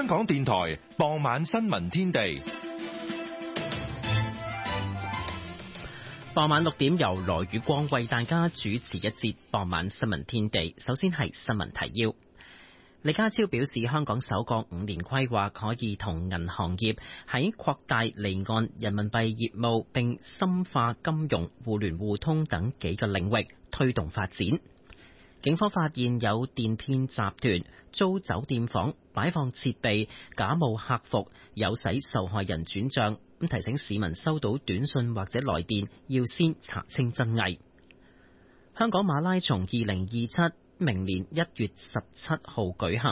港電台傍晚新聞天地。 傍晚6點由羅宇光為大家主持一節傍晚新聞天地。首先係新聞提要。李家超表示，香港首個5年規劃可以同銀行業喺擴大離岸人民幣業務並深化金融互聯互通等幾個領域推動發展。警方發現有電騙集團租酒店房擺放設備，假冒客服，誘使受害人轉賬。提醒市民收到短信或者來電要先查清真偽。香港馬拉松2027明年1月17號舉行。